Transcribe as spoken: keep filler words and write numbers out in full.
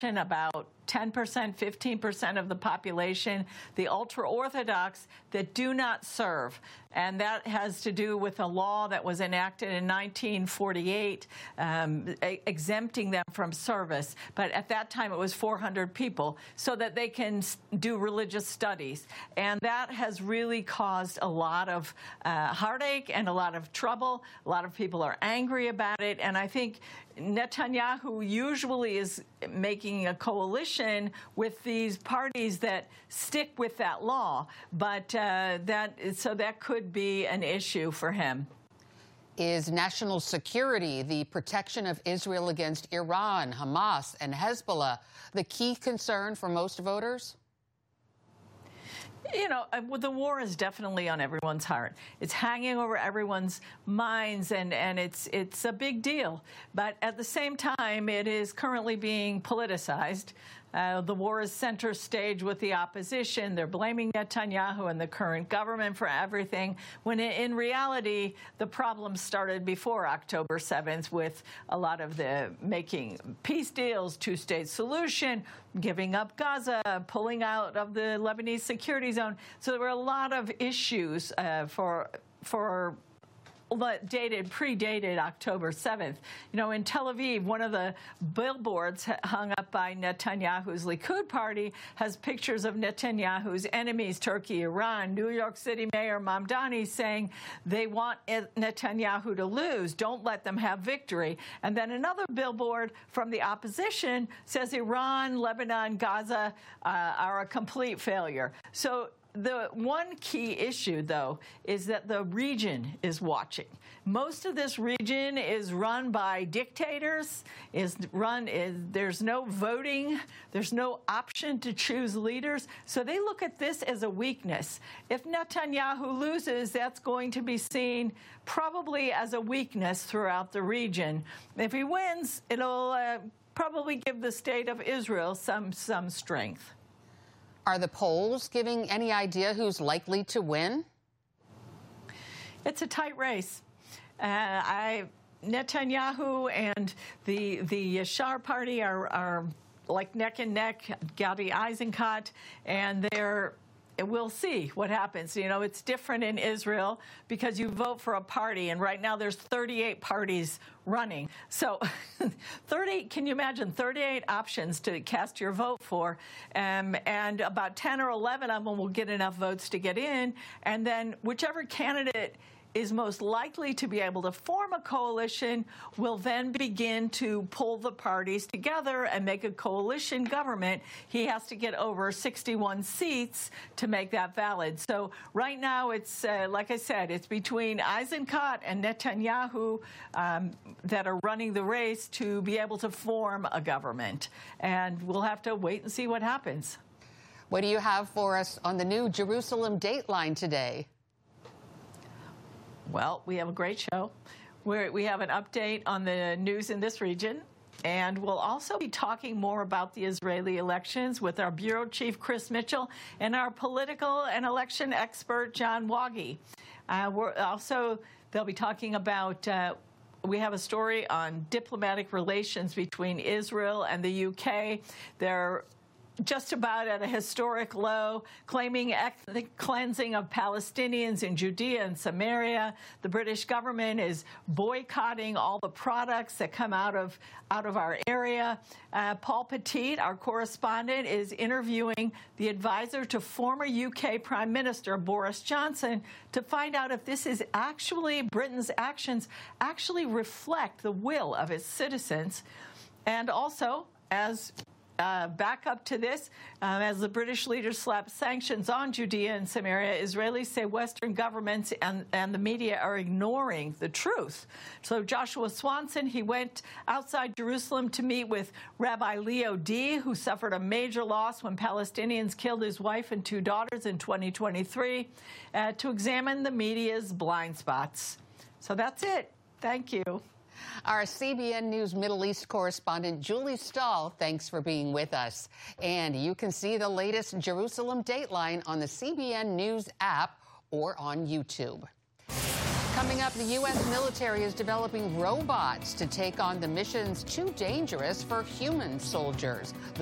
about ten percent, fifteen percent of the population, the ultra-Orthodox, that do not serve. And that has to do with a law that was enacted in nineteen forty-eight, um, exempting them from service. But at that time, it was four hundred people, so that they can do religious studies. And that has really caused a lot of uh, heartache and a lot of trouble. A lot of people are angry about it. And I think Netanyahu usually is making a coalition with these parties that stick with that law, but uh, that so that could be an issue for him. Is national security, the protection of Israel against Iran, Hamas, and Hezbollah, the key concern for most voters? You know, the war is definitely on everyone's heart. It's hanging over everyone's minds, and, and it's it's a big deal. But at the same time, it is currently being politicized. Uh, the war is center stage with the opposition. They're blaming Netanyahu and the current government for everything, when in reality, the problem started before October seventh with a lot of the making peace deals, two-state solution, giving up Gaza, pulling out of the Lebanese security zone. So there were a lot of issues uh, for for dated, predated October seventh. You know, in Tel Aviv, one of the billboards hung up by Netanyahu's Likud party has pictures of Netanyahu's enemies, Turkey, Iran. New York City Mayor Mamdani saying they want Netanyahu to lose. Don't let them have victory. And then another billboard from the opposition says Iran, Lebanon, Gaza uh, are a complete failure. So the one key issue, though, is that the region is watching. Most of this region is run by dictators. Is run is there's no voting. There's no option to choose leaders. So they look at this as a weakness. If Netanyahu loses, that's going to be seen probably as a weakness throughout the region. If he wins, it'll uh, probably give the state of Israel some some strength. Are the polls giving any idea who's likely to win? It's a tight race. Uh, I, Netanyahu and the the Yashar party are, are like neck and neck, Gadi Eisenkot, and they're we'll see what happens. You know, it's different in Israel because you vote for a party, and right now there's thirty-eight parties running. So thirty, can you imagine thirty-eight options to cast your vote for? Um, and about ten or eleven of them will get enough votes to get in. And then whichever candidate is most likely to be able to form a coalition will then begin to pull the parties together and make a coalition government. He has to get over sixty-one seats to make that valid. So right now it's, uh, like I said, it's between Eisenkot and Netanyahu um, that are running the race to be able to form a government. And we'll have to wait and see what happens. What do you have for us on the new Jerusalem Dateline today? Well, we have a great show where we have an update on the news in this region, and we'll also be talking more about the Israeli elections with our bureau chief, Chris Mitchell, and our political and election expert, John Waggy. Uh, we're also, they'll be talking about, uh, we have a story on diplomatic relations between Israel and the U K. They're just about at a historic low, claiming ethnic cleansing of Palestinians in Judea and Samaria. The British government is boycotting all the products that come out of out of our area. Uh, Paul Petit, our correspondent, is interviewing the advisor to former U K Prime Minister Boris Johnson to find out if this is actually, Britain's actions actually reflect the will of its citizens. And also, as Uh, back up to this, um, as the British leaders slap sanctions on Judea and Samaria, Israelis say Western governments and, and the media are ignoring the truth. So Joshua Swanson, he went outside Jerusalem to meet with Rabbi Leo D., who suffered a major loss when Palestinians killed his wife and two daughters in twenty twenty-three, uh, to examine the media's blind spots. So that's it. Thank you. Our C B N News Middle East correspondent, Julie Stahl, thanks for being with us. And you can see the latest Jerusalem Dateline on the C B N News app or on YouTube. Coming up, the U S military is developing robots to take on the missions too dangerous for human soldiers.